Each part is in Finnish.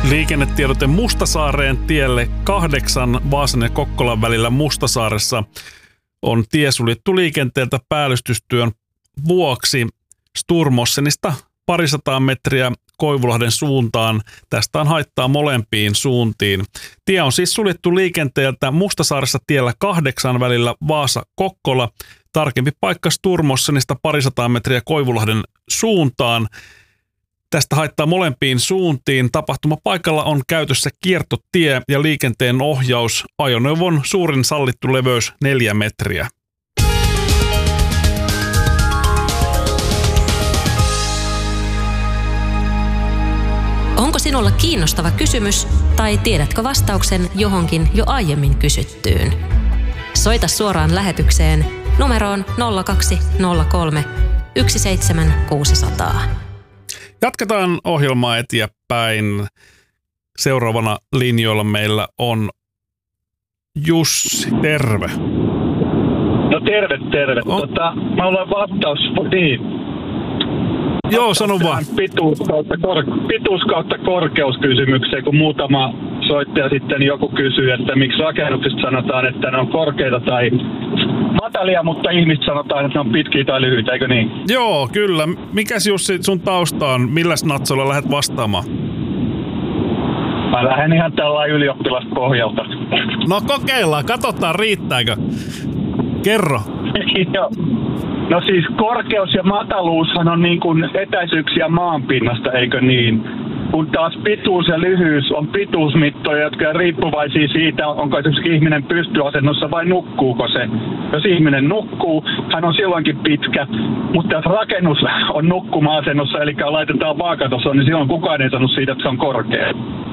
Liikennetiedote Mustasaareen tielle 8 Vaasan ja Kokkolan välillä Mustasaaressa on tie suljettu liikenteeltä päällystystyön vuoksi Sturmossenista 200 metriä Koivulahden suuntaan. Tästä on haittaa molempiin suuntiin. Tie on siis suljettu liikenteeltä Mustasaaressa tiellä 8 välillä Vaasa-Kokkola. Tarkempi paikka Sturmossenista 200 metriä Koivulahden suuntaan. Tästä haittaa molempiin suuntiin. Tapahtumapaikalla on käytössä kiertotie ja liikenteen ohjaus. Ajoneuvon suurin sallittu leveys 4 metriä. Onko sinulla kiinnostava kysymys tai tiedätkö vastauksen johonkin jo aiemmin kysyttyyn? Soita suoraan lähetykseen numeroon 0203 17600. Jatketaan ohjelmaa eteenpäin. Seuraavana linjoilla meillä on Jussi. Terve. No terve. Mä olen vastaus. Niin. Joo, sano vaan. Pituus kautta korkeuskysymykseen, kun muutama soittaja sitten joku kysyy, että miksi rakennuksista sanotaan, että ne on korkeita tai matalia, mutta ihmiset sanotaan, että ne on pitkiä tai lyhyitä, eikö niin? Joo, kyllä. Mikäs Jussi sun tausta on? Milläs natsolla lähdet vastaamaan? Mä lähden ihan tällainen ylioppilaspohjalta. No kokeillaan, katsotaan riittääkö. Kerro. No siis korkeus ja mataluushan on niin kuin etäisyyksiä maanpinnasta, eikö niin? Kun taas pituus ja lyhyys on pituusmittoja, jotka on riippuvaisia siitä, onko esimerkiksi ihminen pystyasennossa vai nukkuuko se. Jos ihminen nukkuu, hän on silloinkin pitkä, mutta jos rakennus on nukkuma-asennossa, eli laitetaan vaakatasoon, niin silloin kukaan ei sanonut siitä, että se on korkea.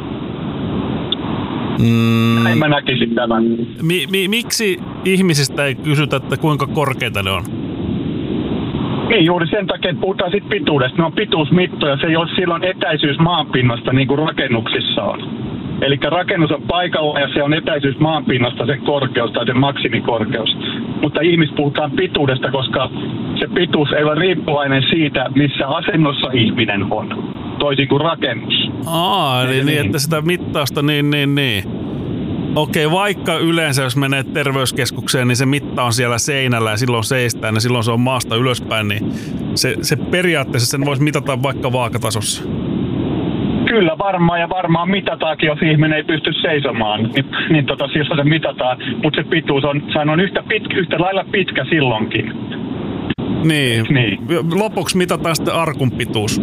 Näin mä näkisin tämän. Miksi ihmisistä ei kysytä, että kuinka korkeita ne on? Niin, juuri sen takia, että puhutaan siitä pituudesta. Ne on pituusmittoja, se ei ole silloin etäisyys maanpinnasta niin kuin rakennuksissa on. Eli rakennus on paikalla ja se on etäisyys maanpinnasta se korkeus tai se maksimikorkeus. Mutta ihmis puhutaan pituudesta, koska se pituus ei ole riippuvainen siitä, missä asennossa ihminen on. Toisin kuin rakennus. Eli niin, että sitä mittausta, niin. Okei, vaikka yleensä jos menee terveyskeskukseen, niin se mitta on siellä seinällä ja silloin seistään ja silloin se on maasta ylöspäin, niin se periaatteessa sen voisi mitata vaikka vaakatasossa. Kyllä varmaan mitataankin, jos ihminen ei pysty seisomaan, niin silloin se mitataan, mutta se pituus on yhtä lailla pitkä silloinkin. Niin. Lopuksi mitataan sitten arkun pituus.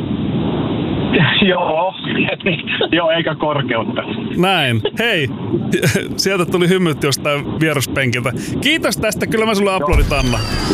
Joo, eikä korkeutta. Näin. Hei, sieltä tuli hymyt jostain vieruspenkiltä. Kiitos tästä, kyllä mä sulle aplodit anna.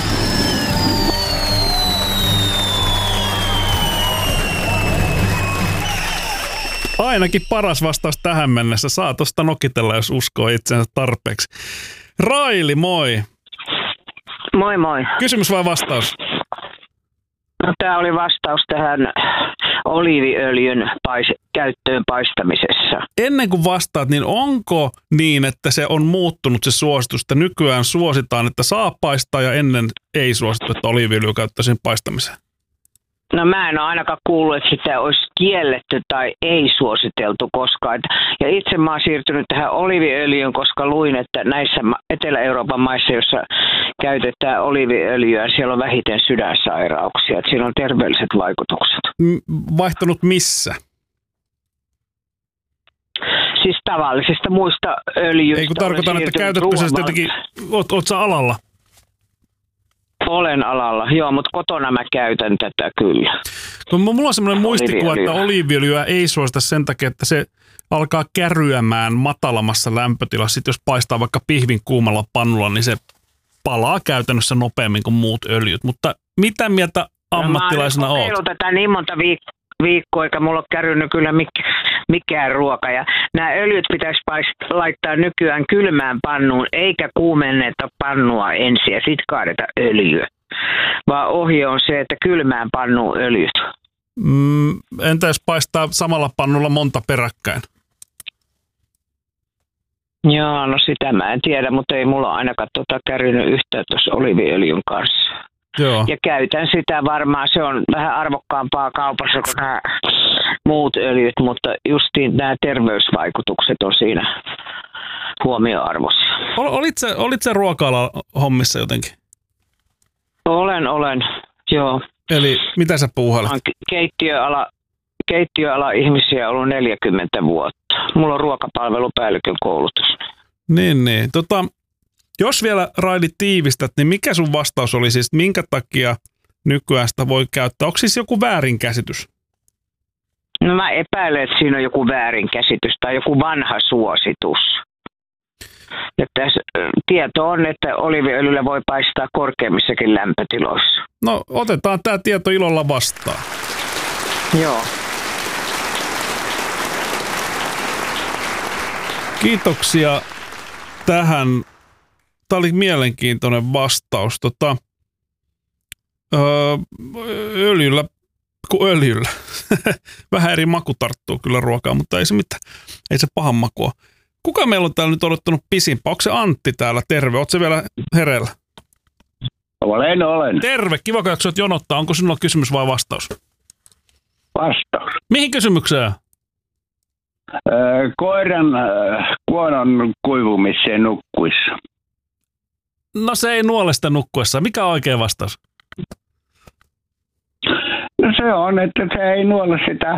Ainakin paras vastaus tähän mennessä. Saa tosta nokitella, jos uskoo itsensä tarpeeksi. Raili, moi. Moi. Kysymys vai vastaus? No, tämä oli vastaus tähän oliiviöljyn käyttöön paistamisessa. Ennen kuin vastaat, niin onko niin, että se on muuttunut se suositus, että nykyään suositaan, että saa paistaa ja ennen ei suosittu, että oliiviöljyä käyttäisiin paistamiseen? No mä en ole ainakaan kuullut, että sitä olisi kielletty tai ei suositeltu koskaan. Ja itse mä oon siirtynyt tähän oliiviöljyyn, koska luin, että näissä Etelä-Euroopan maissa, joissa käytetään oliiviöljyä, siellä on vähiten sydänsairauksia. Että siinä on terveelliset vaikutukset. Vaihtunut missä? Siis tavallisista muista öljyistä. Ei kun tarkoitan, että käytätkö sä jotenkin, oot sä alalla? Olen alalla, joo, mutta kotona mä käytän tätä kyllä. Mulla on semmoinen muistikuva, että oliiviöljyä ei suosita sen takia, että se alkaa käryämään matalammassa lämpötilassa. Sitten jos paistaa vaikka pihvin kuumalla pannulla, niin se palaa käytännössä nopeammin kuin muut öljyt. Mutta mitä mieltä ammattilaisena oot? Mä oon tätä niin monta viikkoa, eikä mulla ole kärynyt kyllä mikään ruoka. Ja nämä öljyt pitäisi laittaa nykyään kylmään pannuun, eikä kuumenneta pannua ensin ja sitten kaadeta öljyä. Vaan ohje on se, että kylmään pannuun öljyt. Entä jos paistaa samalla pannulla monta peräkkäin? Joo, no sitä mä en tiedä, mutta ei mulla ainakaan kärynyt yhtään tuossa oliiviöljyn kanssa. Joo. Ja käytän sitä varmaan, se on vähän arvokkaampaa kaupassa kuin muut öljyt, mutta justiin nämä terveysvaikutukset on siinä huomioarvossa. Olit se ruoka-ala hommissa jotenkin? Olen, joo. Eli mitä sä puuhailet? Keittiöala ihmisiä ollut 40 vuotta. Mulla on ruokapalvelupäällikön koulutus. Niin. Jos vielä Raili tiivistät, niin mikä sun vastaus oli siis, minkä takia nykyään sitä voi käyttää? Onko siis joku väärinkäsitys? No mä epäilen, että siinä on joku väärinkäsitys tai joku vanha suositus. Että tieto on, että oliiviöljyllä voi paistaa korkeammissakin lämpötiloissa. No otetaan tämä tieto ilolla vastaan. Joo. Kiitoksia tähän. Tämä oli mielenkiintoinen vastaus. Öljyllä. Vähän eri maku tarttuu kyllä ruokaa, mutta ei se mitään. Ei se pahan makua. Kuka meillä on täällä nyt odottanut pisimpää? Onko se Antti täällä? Terve. Ootko se vielä hereillä? Olen. Terve. Kiva, kun jaksot jonottaa. Onko sinulla kysymys vai vastaus? Vastaus. Mihin kysymykseen? Koiran kuonon kuivumiseen nukkuissa. No se ei nuole sitä nukkuessa. Mikä on oikea vastaus? No se on, että se ei nuole sitä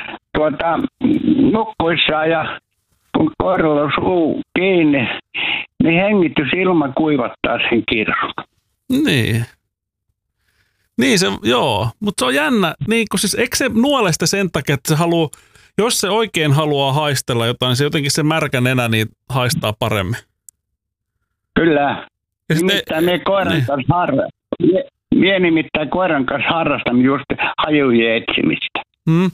nukkuissaan ja kun koiralla on suu kiinni, niin hengitysilma kuivattaa sen kirsun. Niin. Niin se, joo, mutta se on jännä. Niin, kun siis eikö se nuole sitä sen takia, että se haluaa, jos se oikein haluaa haistella jotain, niin se jotenkin se märkä nenä niin haistaa paremmin. Kyllä. Nimittäin me koiran kanssa nimittäin koiran kanssa harrastan just hajujen etsimistä. Hmm.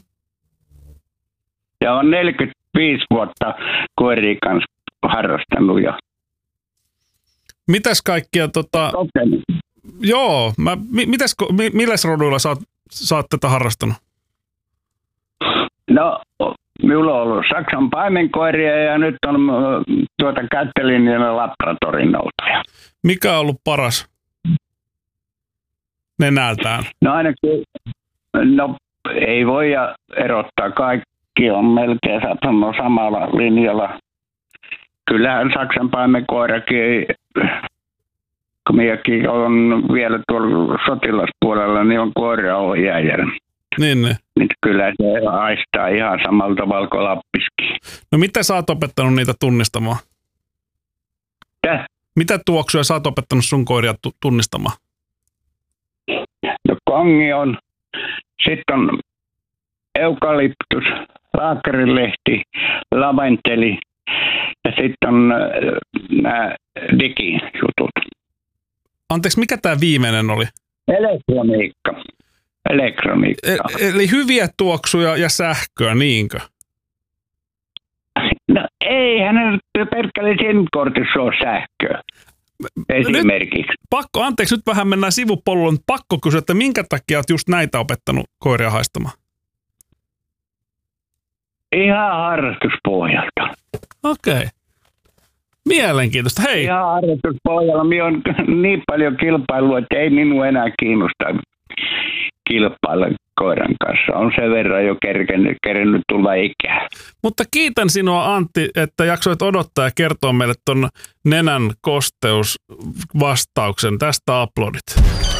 Ja on 45 vuotta koirien kanssa harrastanut jo. Mitäs kaikkia joo, milläs roduilla sä oot tätä harrastanut? No, minulla on ollut Saksan paimenkoiria ja nyt on Kättelinjän Labradorin noutaja. Mikä on ollut paras nenältään? No ainakin, ei voi erottaa. Kaikki on melkein satanut samalla linjalla. Kyllähän Saksan paimenkoirakin, kun minäkin on vielä tuolla sotilaspuolella, niin on koiraohjaaja. Niin. Niin kyllä se haistaa ihan samalla tavalla kuin Lappiskin. No mitä sä oot opettanut niitä tunnistamaan? Mitä tuoksuja sä oot opettanut sun koiria tunnistamaan? No kongi on, sitten on eukalyptus, laakerilehti, laventeli ja sitten on nämä digijutut. Anteeksi, mikä tämä viimeinen oli? Elektroniikka. Eli hyviä tuoksuja ja sähköä, niinkö? No eihän ne perkele sen kortissa ole sähköä. Esimerkiksi. Anteeksi, nyt vähän mennään sivupolluun. Pakko kysyä, että minkä takia olet just näitä opettanut koiria haistamaan? Ihan harrastuspohjalta. Okei. Mielenkiintoista. Hei. Ihan harrastuspohjalla. Minä on niin paljon kilpailua, että ei minua enää kiinnosta kilpailla koiran kanssa. On sen verran jo kerennyt tulla ikää. Mutta kiitän sinua, Antti, että jaksoit odottaa ja kertoa meille ton nenän kosteusvastauksen. Tästä aplodit.